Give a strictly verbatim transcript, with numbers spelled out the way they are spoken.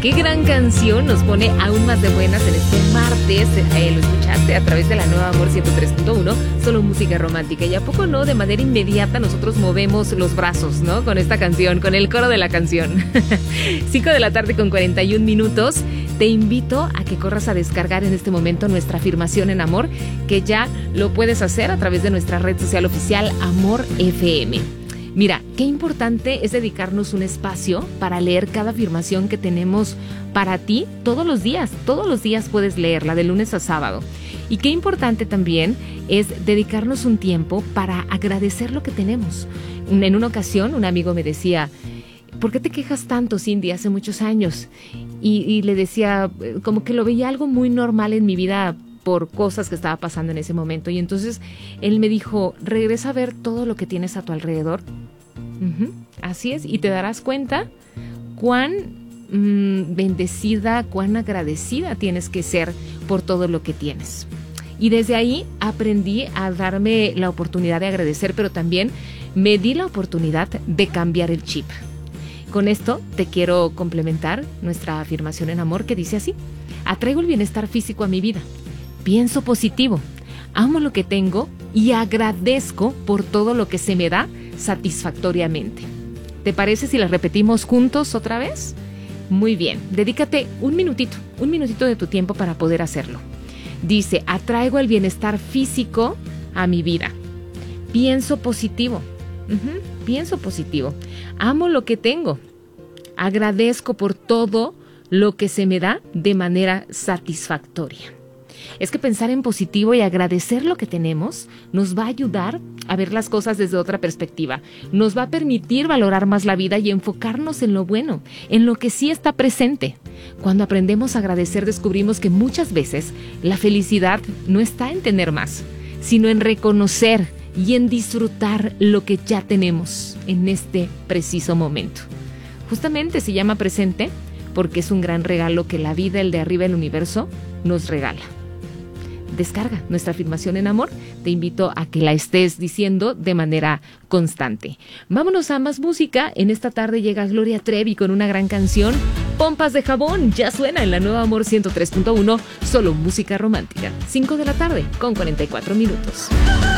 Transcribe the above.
Qué gran canción nos pone aún más de buenas en este martes. Eh, lo escuchaste a través de la nueva Amor ciento tres punto uno, solo música romántica. Y a poco no, de manera inmediata nosotros movemos los brazos, ¿no? Con esta canción, con el coro de la canción. cinco de la tarde con cuarenta y un minutos. Te invito a que corras a descargar en este momento nuestra afirmación en amor, que ya lo puedes hacer a través de nuestra red social oficial Amor F M. Mira, qué importante es dedicarnos un espacio para leer cada afirmación que tenemos para ti todos los días. Todos los días puedes leerla, de lunes a sábado. Y qué importante también es dedicarnos un tiempo para agradecer lo que tenemos. En una ocasión, un amigo me decía: ¿por qué te quejas tanto, Cindy, hace muchos años? Y, y le decía, como que lo veía algo muy normal en mi vida por cosas que estaba pasando en ese momento. Y entonces él me dijo: regresa a ver todo lo que tienes a tu alrededor. Uh-huh. Así es, y te darás cuenta cuán mmm, bendecida, cuán agradecida tienes que ser por todo lo que tienes. Y desde ahí aprendí a darme la oportunidad de agradecer, pero también me di la oportunidad de cambiar el chip. Con esto te quiero complementar nuestra afirmación en amor, que dice así: atraigo el bienestar físico a mi vida. Pienso positivo, amo lo que tengo y agradezco por todo lo que se me da satisfactoriamente. ¿Te parece si las repetimos juntos otra vez? Muy bien, dedícate un minutito, un minutito de tu tiempo para poder hacerlo. Dice: atraigo el bienestar físico a mi vida. Pienso positivo, uh-huh, pienso positivo, amo lo que tengo, agradezco por todo lo que se me da de manera satisfactoria. Es que pensar en positivo y agradecer lo que tenemos nos va a ayudar a ver las cosas desde otra perspectiva. Nos va a permitir valorar más la vida y enfocarnos en lo bueno, en lo que sí está presente. Cuando aprendemos a agradecer, descubrimos que muchas veces la felicidad no está en tener más, sino en reconocer y en disfrutar lo que ya tenemos en este preciso momento. Justamente se llama presente porque es un gran regalo que la vida, el de arriba del universo, nos regala. Descarga nuestra afirmación en amor. Te invito a que la estés diciendo de manera constante. Vámonos a más música. En esta tarde llega Gloria Trevi con una gran canción, Pompas de Jabón. Ya suena en la nueva Amor ciento tres punto uno, solo música romántica. cinco de la tarde con cuarenta y cuatro minutos.